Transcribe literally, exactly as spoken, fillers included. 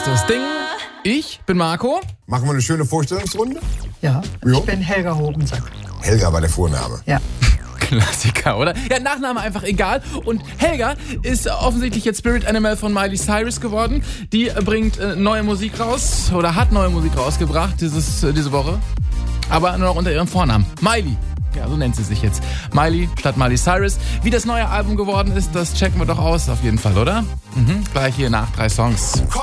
das Ding. Ich bin Marco. Machen wir eine schöne Vorstellungsrunde? Ja, Jo. ich bin Helga Hobensack. Helga war der Vorname. Ja. Klassiker, oder? Ja, Nachname einfach egal. Und Helga ist offensichtlich jetzt Spirit Animal von Miley Cyrus geworden. Die bringt äh, neue Musik raus oder hat neue Musik rausgebracht dieses, äh, diese Woche. Aber nur noch unter ihrem Vornamen. Miley. Ja, so nennt sie sich jetzt. Miley statt Miley Cyrus. Wie das neue Album geworden ist, das checken wir doch aus auf jeden Fall, oder? Mhm. Gleich hier nach drei Songs.